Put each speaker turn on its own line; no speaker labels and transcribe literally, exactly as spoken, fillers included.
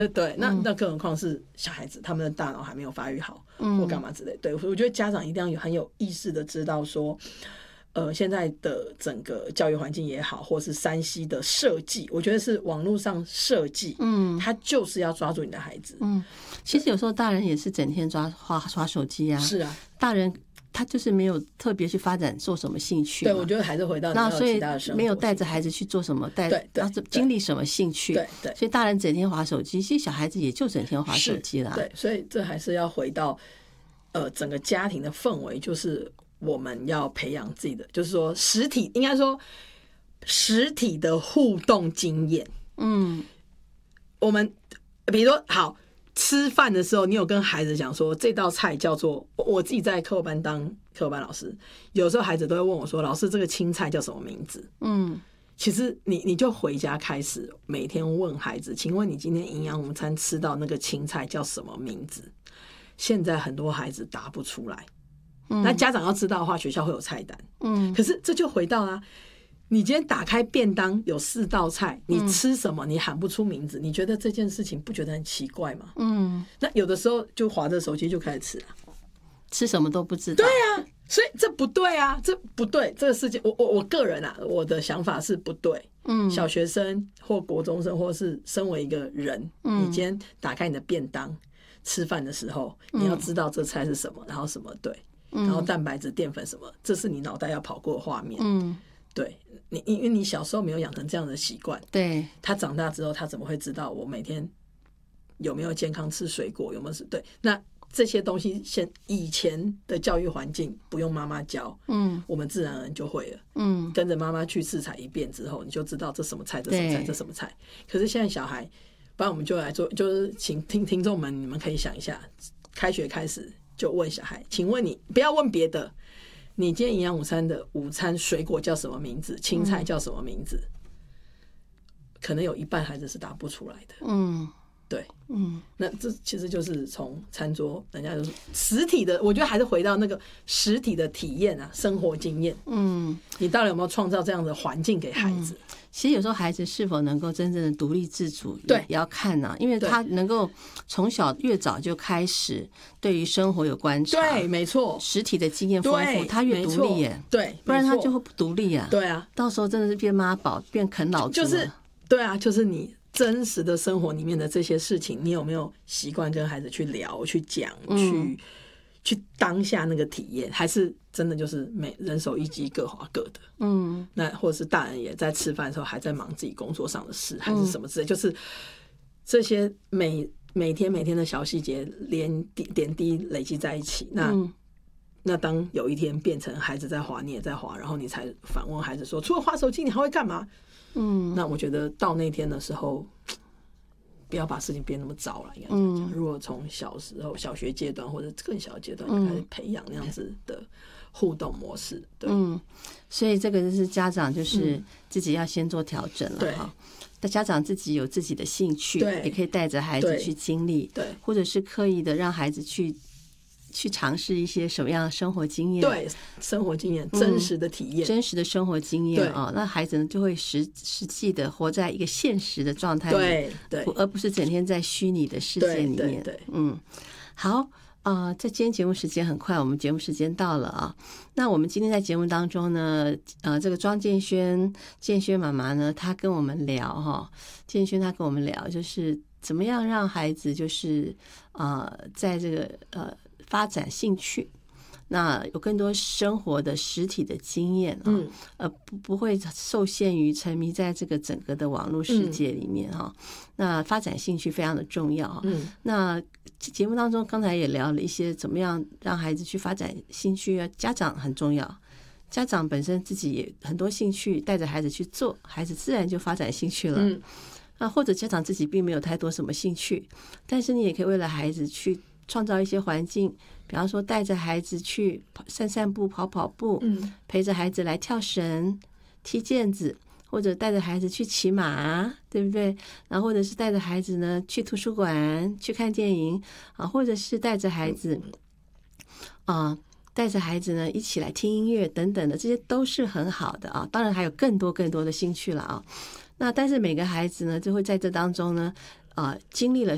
对，那那更何况是小孩子，他们的大脑还没有发育好，嗯、或干嘛之类。对，我觉得家长一定要有很有意识的知道说，呃，现在的整个教育环境也好，或是三 C 的设计，我觉得是网络上设计，嗯，它就是要抓住你的孩子。嗯，
其实有时候大人也是整天抓刷刷手机啊，
是啊，
大人。他就是没有特别去发展做什么兴趣，
对，我觉得还是回到你要有其他的生活，
没有带着孩子去做什么，带经历什么兴趣，
对对，
所以大人整天滑手机，其实小孩子也就整天滑手机啦。
对，所以这还是要回到呃整个家庭的氛围，就是我们要培养自己的，就是说实体，应该说实体的互动经验。嗯，我们比如说好。吃饭的时候，你有跟孩子讲说这道菜叫做，我自己在课后班当课后班老师，有时候孩子都会问我说，老师这个青菜叫什么名字？嗯，其实你你就回家开始每天问孩子，请问你今天营养午餐吃到那个青菜叫什么名字？现在很多孩子答不出来，嗯、那家长要知道的话，学校会有菜单。嗯，可是这就回到啊。你今天打开便当有四道菜，你吃什么？你喊不出名字，你觉得这件事情不觉得很奇怪吗？嗯，那有的时候就滑着手机就开始吃了，
吃什么都不知道。
对啊，所以这不对啊，这不对。这个事情，我我我个人啊，我的想法是不对。嗯，小学生或国中生，或是身为一个人，嗯、你今天打开你的便当，吃饭的时候，你要知道这菜是什么，然后什么对，然后蛋白质、淀粉什么，这是你脑袋要跑过的画面。嗯。对你，因为你小时候没有养成这样的习惯，
对，
他长大之后，他怎么会知道我每天有没有健康吃水果，有没有是对？那这些东西，现以前的教育环境不用妈妈教，嗯，我们自然而然就会了，嗯，跟着妈妈去试采一遍之后，你就知道这什么菜，这什么菜，这什么菜。可是现在小孩，不然我们就来做，就是请听听众们，你们可以想一下，开学开始就问小孩，请问你不要问别的。你今天营养午餐的午餐水果叫什么名字？青菜叫什么名字？嗯、可能有一半孩子是答不出来的。嗯，对，嗯，那这其实就是从餐桌，人家就是实体的，我觉得还是回到那个实体的体验啊，生活经验。嗯，你到底有没有创造这样的环境给孩子？
嗯，其实有时候孩子是否能够真正的独立自主，对，也要看啊，因为他能够从小越早就开始对于生活有观察，
对，没错，
实体的经验丰富，他越独立耶，
对，
不然他就会不独立啊，
对啊，
到时候真的是变妈宝，变啃老族，
就是对啊，就是你真实的生活里面的这些事情，你有没有习惯跟孩子去聊、去讲、嗯、去去当下那个体验，还是真的就是每人手一机各划各的？嗯，那或者是大人也在吃饭的时候还在忙自己工作上的事，还是什么之类，嗯、就是这些每每天每天的小细节连点滴累积在一起，那。嗯那当有一天变成孩子在滑，你也在滑，然后你才反问孩子说：“除了滑手机，你还会干嘛？”嗯，那我觉得到那天的时候，不要把事情变那么糟了。应该这样讲。嗯、如果从小时候、小学阶段或者更小的阶段就开始培养那样子的互动模式，对，
嗯，所以这个就是家长就是自己要先做调整了哈。那家长自己有自己的兴趣，也可以带着孩子去经历，对，或者是刻意的让孩子去。去尝试一些什么样的生活经验？
对，生活经验，真实的体验，
嗯、真实的生活经验啊、哦，那孩子呢就会实实际的活在一个现实的状态里，
对对，
而不是整天在虚拟的世界里面。
对对对，
嗯，好啊、呃，在今天节目时间很快，我们节目时间到了啊。那我们今天在节目当中呢，呃，这个庄建轩建轩妈妈呢，她跟我们聊哈，建轩她跟我们聊，就是怎么样让孩子就是啊、呃，在这个呃。发展兴趣，那有更多生活的实体的经验啊，嗯、呃不不会受限于沉迷在这个整个的网络世界里面哈、嗯。那发展兴趣非常的重要哈。嗯、那节目当中刚才也聊了一些怎么样让孩子去发展兴趣啊，家长很重要，家长本身自己也很多兴趣，带着孩子去做，孩子自然就发展兴趣了。嗯、啊，或者家长自己并没有太多什么兴趣，但是你也可以为了孩子去。创造一些环境，比方说带着孩子去散散步、跑跑步，嗯、陪着孩子来跳绳、踢毽子，或者带着孩子去骑马，对不对？然后或者是带着孩子呢去图书馆去看电影啊，或者是带着孩子啊，带着孩子呢一起来听音乐等等的，这些都是很好的啊。当然还有更多更多的兴趣了啊。那但是每个孩子呢，就会在这当中呢。啊、呃，经历了